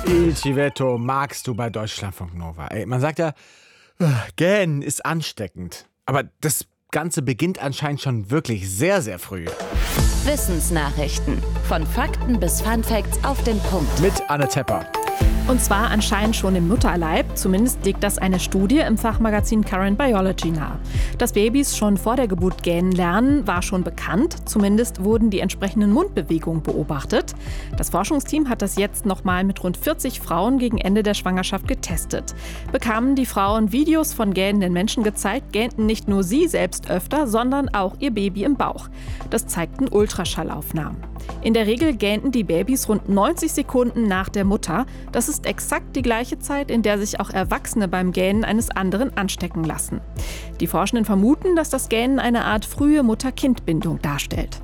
Il Civetto magst du bei Deutschlandfunk Nova. Ey, man sagt ja, Gähnen ist ansteckend. Aber das Ganze beginnt anscheinend schon wirklich sehr, sehr früh. Wissensnachrichten. Von Fakten bis Funfacts auf den Punkt. Mit Anne Tepper. Und zwar anscheinend schon im Mutterleib. Zumindest legt das eine Studie im Fachmagazin Current Biology nahe. Dass Babys schon vor der Geburt gähnen lernen, war schon bekannt. Zumindest wurden die entsprechenden Mundbewegungen beobachtet. Das Forschungsteam hat das jetzt nochmal mit rund 40 Frauen gegen Ende der Schwangerschaft getestet. Bekamen die Frauen Videos von gähnenden Menschen gezeigt, gähnten nicht nur sie selbst öfter, sondern auch ihr Baby im Bauch. Das zeigten Ultraschallaufnahmen. In der Regel gähnten die Babys rund 90 Sekunden nach der Mutter. Das ist exakt die gleiche Zeit, in der sich auch Erwachsene beim Gähnen eines anderen anstecken lassen. Die Forschenden vermuten, dass das Gähnen eine Art frühe Mutter-Kind-Bindung darstellt.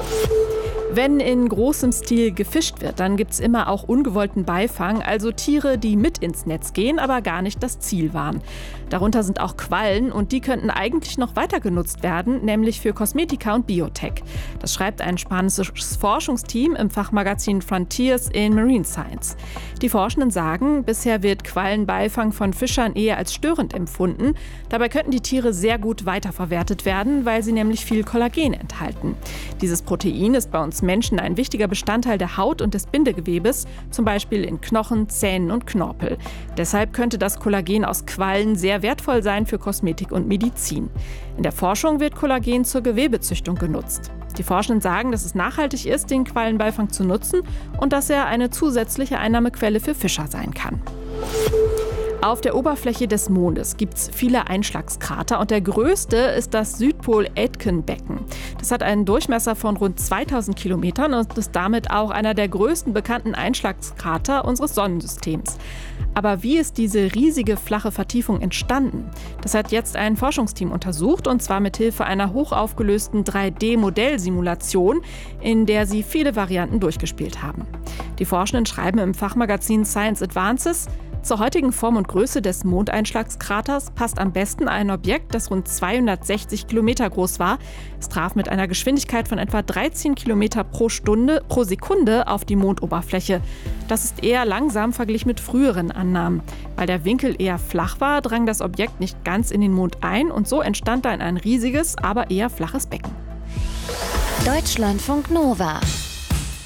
Wenn in großem Stil gefischt wird, dann gibt es immer auch ungewollten Beifang, also Tiere, die mit ins Netz gehen, aber gar nicht das Ziel waren. Darunter sind auch Quallen und die könnten eigentlich noch weiter genutzt werden, nämlich für Kosmetika und Biotech. Das schreibt ein spanisches Forschungsteam im Fachmagazin Frontiers in Marine Science. Die Forschenden sagen, bisher wird Quallenbeifang von Fischern eher als störend empfunden. Dabei könnten die Tiere sehr gut weiterverwertet werden, weil sie nämlich viel Kollagen enthalten. Dieses Protein ist bei uns Menschen ein wichtiger Bestandteil der Haut und des Bindegewebes, zum Beispiel in Knochen, Zähnen und Knorpel. Deshalb könnte das Kollagen aus Quallen sehr wertvoll sein für Kosmetik und Medizin. In der Forschung wird Kollagen zur Gewebezüchtung genutzt. Die Forschenden sagen, dass es nachhaltig ist, den Quallenbeifang zu nutzen und dass er eine zusätzliche Einnahmequelle für Fischer sein kann. Auf der Oberfläche des Mondes gibt es viele Einschlagskrater und der größte ist das Südpol-Aitken-Becken. Das hat einen Durchmesser von rund 2000 Kilometern und ist damit auch einer der größten bekannten Einschlagskrater unseres Sonnensystems. Aber wie ist diese riesige flache Vertiefung entstanden? Das hat jetzt ein Forschungsteam untersucht, und zwar mit Hilfe einer hochaufgelösten 3D-Modellsimulation, in der sie viele Varianten durchgespielt haben. Die Forschenden schreiben im Fachmagazin Science Advances: Zur heutigen Form und Größe des Mondeinschlagskraters passt am besten ein Objekt, das rund 260 Kilometer groß war. Es traf mit einer Geschwindigkeit von etwa 13 Kilometer pro Sekunde auf die Mondoberfläche. Das ist eher langsam verglichen mit früheren Annahmen. Weil der Winkel eher flach war, drang das Objekt nicht ganz in den Mond ein und so entstand dann ein riesiges, aber eher flaches Becken. Deutschlandfunk Nova.